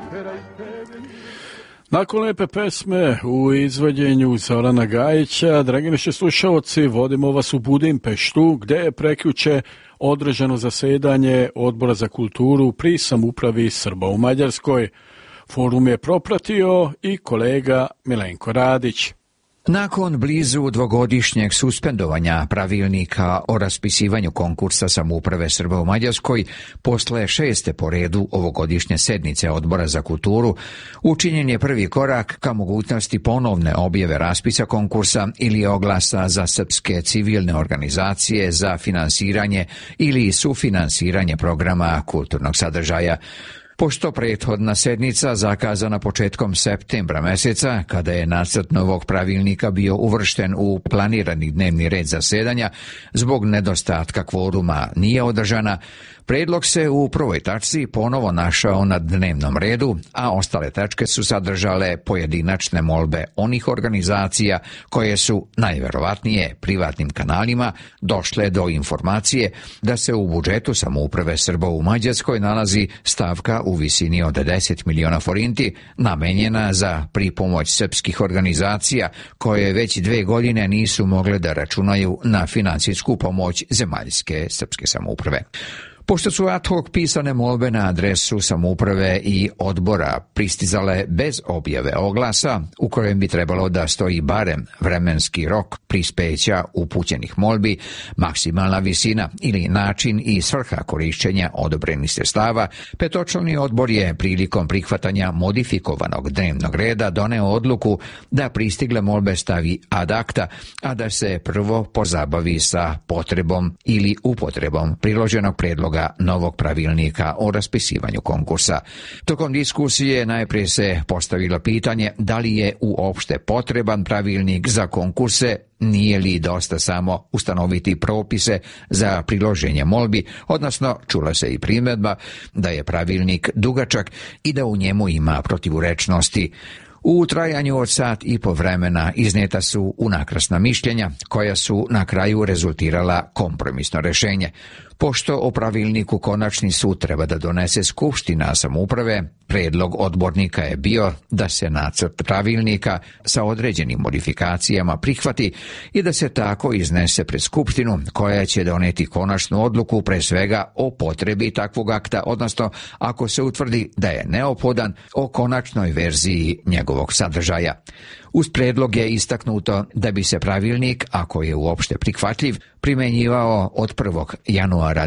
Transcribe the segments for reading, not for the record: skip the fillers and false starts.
Nakon lepe pesme u izvođenju Zorana Gajića, dragi naši slušalci, vodimo vas u Budimpeštu, gde je prekjuče održano zasedanje Odbora za kulturu pri samoupravi Srba u Mađarskoj. Forum je propratio i kolega Milenko Radić. Nakon blizu dvogodišnjeg suspendovanja pravilnika o raspisivanju konkursa samouprave Srba u Mađarskoj, posle 6. po redu ovogodišnje sednice Odbora za kulturu, učinjen je prvi korak ka mogućnosti ponovne objave raspisa konkursa ili oglasa za srpske civilne organizacije za finansiranje ili sufinansiranje programa kulturnog sadržaja. Pošto prethodna sednica zakazana početkom septembra meseca, kada je nacrt novog pravilnika bio uvršten u planirani dnevni red zasedanja, zbog nedostatka kvoruma nije održana, predlog se u prvoj tačci ponovo našao na dnevnom redu, a ostale tačke su sadržale pojedinačne molbe onih organizacija koje su, najverovatnije privatnim kanalima, došle do informacije da se u budžetu samouprave Srba u Mađarskoj nalazi stavka u visini od 10 miliona forinti, namenjena za pripomoć srpskih organizacija koje već 2 godine nisu mogle da računaju na finansijsku pomoć zemaljske srpske samouprave. Pošto su ad hoc pisane molbe na adresu samouprave i odbora pristizale bez objave oglasa, u kojem bi trebalo da stoji barem vremenski rok prispeća upućenih molbi, maksimalna visina ili način i svrha korišćenja odobrenih sredstava, petočlani odbor je prilikom prihvatanja modifikovanog dnevnog reda doneo odluku da pristigle molbe stavi ad acta, a da se prvo pozabavi sa potrebom ili upotrebom priloženog predloga novog pravilnika o raspisivanju konkursa. Tokom diskusije najprije se postavilo pitanje da li je uopšte potreban pravilnik za konkurse, nije li dosta samo ustanoviti propise za priloženje molbi, odnosno čula se i primjedba da je pravilnik dugačak i da u njemu ima protivurečnosti. U trajanju od sat i po vremena iznijeta su unakrasna mišljenja koja su na kraju rezultirala kompromisno rešenje. Pošto o pravilniku konačni sud treba da donese Skupština samouprave, predlog odbornika je bio da se nacrt pravilnika sa određenim modifikacijama prihvati i da se tako iznese pred Skupštinu, koja će doneti konačnu odluku pre svega o potrebi takvog akta, odnosno ako se utvrdi da je neophodan, o konačnoj verziji njegovog sadržaja. Uz predlog je istaknuto da bi se pravilnik, ako je uopšte prihvatljiv, primenjivao od 1. januara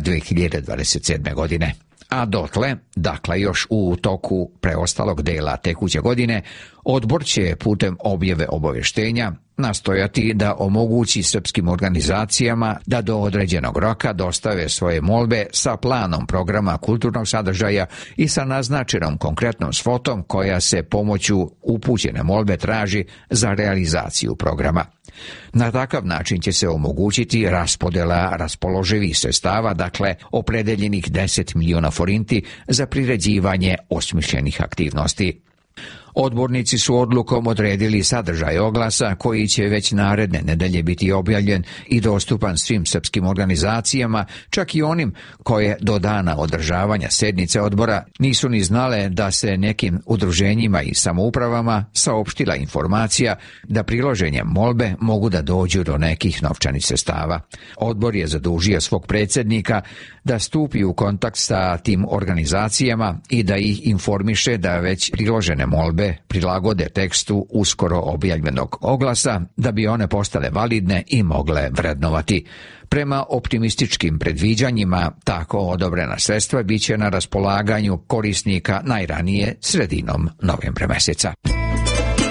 2027. godine. A dotle, dakle još u toku preostalog dela tekuće godine, odbor će putem objave obaveštenja nastojati da omogući srpskim organizacijama da do određenog roka dostave svoje molbe sa planom programa kulturnog sadržaja i sa naznačenom konkretnom svotom koja se pomoću upućene molbe traži za realizaciju programa. Na takav način će se omogućiti raspodela raspoloživih sredstava, dakle opredeljenih 10 miliona forinti za priređivanje osmišljenih aktivnosti. Odbornici su odlukom odredili sadržaj oglasa koji će već naredne nedelje biti objavljen i dostupan svim srpskim organizacijama, čak i onim koje do dana održavanja sednice odbora nisu ni znale da se nekim udruženjima i samoupravama saopštila informacija da priloženjem molbe mogu da dođu do nekih novčanih sredstava. Odbor je zadužio svog predsjednika da stupi u kontakt sa tim organizacijama i da ih informiše da već priložene molbe prilagode tekstu uskoro objavljenog oglasa, da bi one postale validne i mogle vrednovati. Prema optimističkim predviđanjima, tako odobrena sredstva biće na raspolaganju korisnika najranije sredinom novembra meseca.